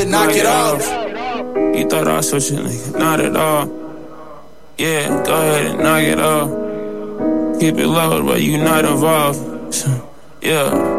and knock it off. You thought I switched it, nigga, not at all. Yeah, go ahead and knock it off. Keep it low, but you not involved. Yeah.